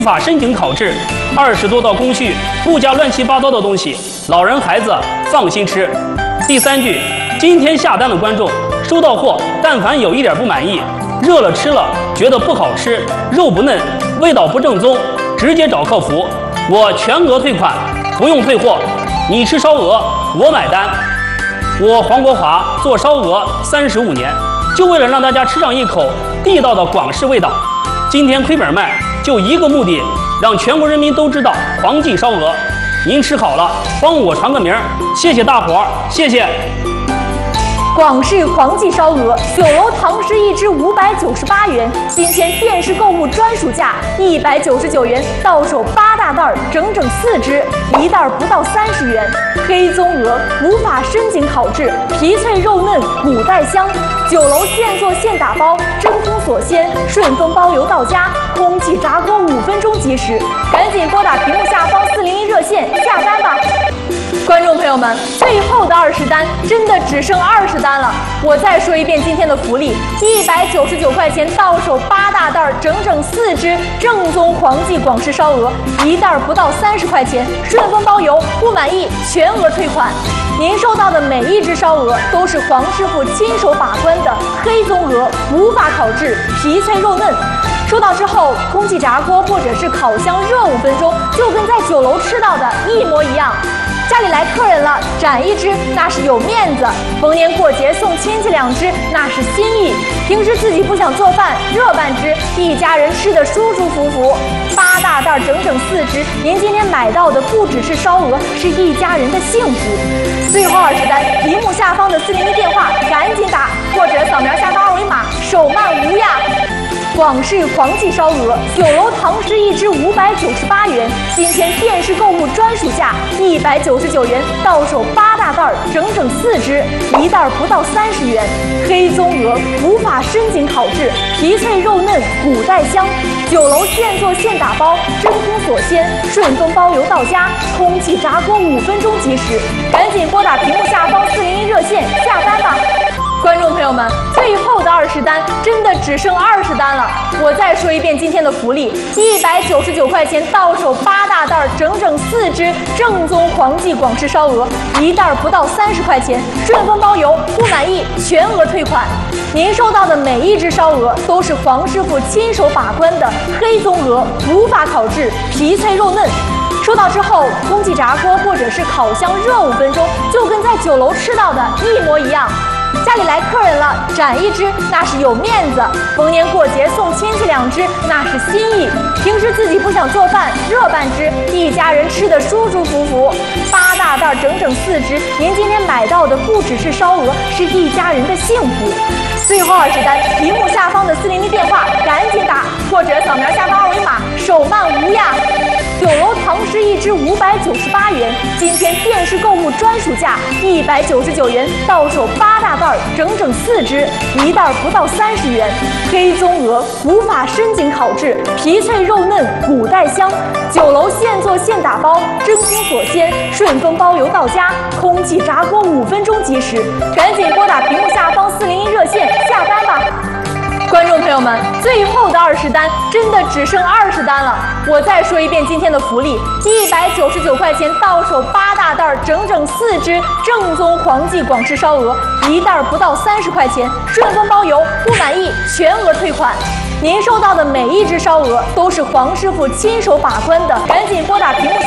法申请考制，20多道工序，不加乱七八糟的东西，老人孩子放心吃。第3句，今天下单的观众收到货，但凡有一点不满意，热了吃了觉得不好吃，肉不嫩，味道不正宗，直接找客服，我全额退款，不用退货。你吃烧鹅，我买单。我黄国华做烧鹅35年，就为了让大家吃上一口地道的广式味道。今天亏本卖，就一个目的，让全国人民都知道黄记烧鹅。您吃好了，帮我传个名，谢谢大伙儿，谢谢。 广式黄记烧鹅，9楼堂食一只598元，今天电视购物专属价199元，到手8大袋，整整4只，一袋不到30元。黑棕鹅，无法申请烤制，皮脆肉嫩，骨带香。9楼现做现打包，真空锁鲜，顺丰包邮到家，空气炸锅5分钟即食，赶紧拨打屏幕下方401热线下单吧。观众朋友们，最后的20单真的只剩20单了。我再说一遍今天的福利：199块钱到手8大袋，整整4只正宗黄记广式烧鹅，一袋不到30块钱，顺丰包邮，不满意全额退款。您收到的每一只烧鹅都是黄师傅亲手把关的黑棕鹅，无法烤制，皮脆肉嫩。收到之后，空气炸锅或者是烤箱热5分钟，就跟在9楼吃到的一模一样。家里来客人了，斩一只那是有面子，逢年过节送亲戚2只那是心意。平时自己不想做饭，热半只，一家人吃得舒舒服服。8大袋整整4只，您今天买到的不只是烧鹅，是一家人的幸福。最后20单，屏幕下方的401电话赶紧打，或者扫描下方2维码，手慢无恙。广式黄记烧鹅，9楼堂食一只598元，今天电视购物专属价199元，到手8大袋，整整4只，一袋不到30元。黑棕鹅，无法申请烤制，皮脆肉嫩，骨带香。9楼现做现打包，真空锁鲜，顺丰包邮到家，空气炸锅5分钟即食，赶紧拨打屏幕下方401热线下单吧。观众朋友们，最后的20单真的只剩20单了。我再说一遍今天的福利：199块钱到手8大袋，整整4只正宗黄记广式烧鹅，一袋不到30块钱，顺丰包邮，不满意全额退款。您收到的每一只烧鹅都是黄师傅亲手把关的黑棕鹅，无法烤制，皮脆肉嫩。收到之后，空气炸锅或者是烤箱热5分钟，就跟在9楼吃到的一模一样。家里来客人了，斩一只那是有面子，逢年过节送亲戚2只那是心意。平时自己不想做饭，热半只，一家人吃得舒舒服服。8大袋整整4只，您今天买到的不只是烧鹅，是一家人的幸福。最后20单，屏幕下方的401电话赶紧打，或者扫描下方2维码，手慢无恙。9楼堂食一只598元，今天电视购物专属价199元，到手8大袋，整整4只，一袋不到30元。黑棕鹅，无法申请烤制，皮脆肉嫩，骨带香。9楼现做现打包，真空锁鲜，顺丰包邮到家，空气炸锅5分钟即食，赶紧拨打屏幕下方401热线下单吧。观众朋友们，最后的20单真的只剩20单了。我再说一遍今天的福利：199块钱到手8大袋，整整4只正宗黄记广式烧鹅，一袋不到30块钱，顺丰包邮，不满意全额退款。您收到的每一只烧鹅都是黄师傅亲手把关的，赶紧拨打屏幕